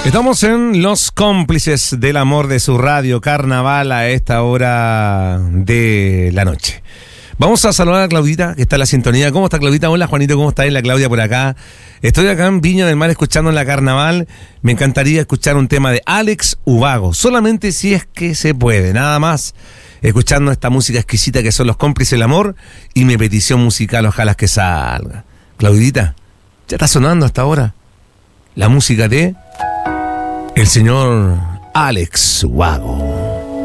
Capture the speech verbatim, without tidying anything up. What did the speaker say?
Estamos en Los Cómplices del Amor de su radio Carnaval a esta hora de la noche. Vamos a saludar a Claudita, que está en la sintonía. ¿Cómo está, Claudita? Hola, Juanito, ¿cómo está? La Claudia por acá. Estoy acá en Viña del Mar escuchando en la Carnaval. Me encantaría escuchar un tema de Alex Ubago, solamente si es que se puede, nada más. Escuchando esta música exquisita que son Los Cómplices del Amor y mi petición musical, ojalá que salga. Claudita, ya está sonando hasta ahora la música de el señor Alex Ubago.